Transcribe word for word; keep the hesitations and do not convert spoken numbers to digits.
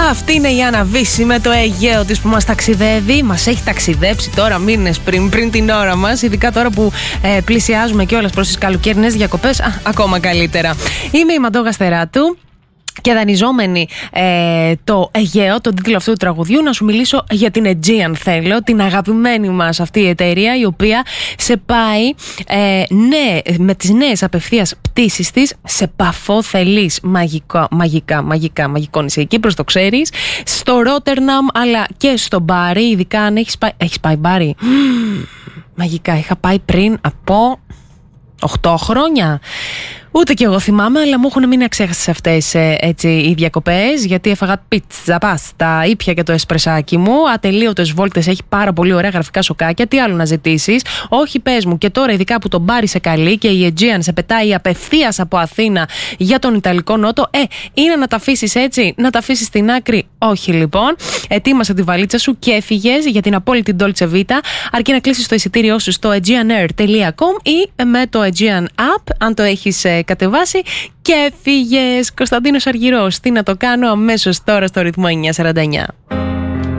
Αυτή είναι η Άννα Βύση με το Αιγαίο της που μας ταξιδεύει. Μας έχει ταξιδέψει τώρα μήνες πριν, πριν την ώρα μας. Ειδικά τώρα που ε, πλησιάζουμε κιόλας προς τις καλοκαιρινές διακοπές. Α, ακόμα καλύτερα. Είμαι η Μαντώ Γαστεράτου. Και δανειζόμενη ε, το Αιγαίο, τον τίτλο αυτού του τραγουδιού, να σου μιλήσω για την Aegean θέλω, την αγαπημένη μας αυτή η εταιρεία, η οποία σε πάει ε, ναι, με τις νέες απευθείας πτήσεις της σε Παφό θελής, μαγικά, μαγικά, μαγικά, μαγικό νησί. Εκεί προς το ξέρεις, στο Ρότερναμ αλλά και στο Μπάρι, ειδικά αν έχεις πάει, έχεις πάει Μπάρι. Μαγικά, είχα πάει πριν από οκτώ χρόνια. Ούτε κι εγώ θυμάμαι, αλλά μου έχουν μείνει αξέχαστες αυτές ε, έτσι, οι διακοπές, γιατί έφαγα πίτσα, πάστα, ήπια και το εσπρεσάκι μου. Ατελείωτες βόλτες, έχει πάρα πολύ ωραία γραφικά σοκάκια. Τι άλλο να ζητήσεις? Όχι, πες μου. Και τώρα, ειδικά που τον Μπάρι σε καλεί και η Aegean σε πετάει απευθείας από Αθήνα για τον Ιταλικό Νότο, ε, είναι να τα αφήσεις έτσι, να τα αφήσεις στην άκρη? Όχι, λοιπόν. Ετοίμασε τη βαλίτσα σου και έφυγες για την απόλυτη Dolce Vita, αρκεί να κλείσεις το εισιτήριό σου στο aegeanair τελεία com ή με το Aegean App, αν το έχεις κατεβάσει, και φύγες. Κωνσταντίνος Αργυρός, τι να το κάνω, αμέσως τώρα στο ρυθμό εννιά σαράντα εννιά.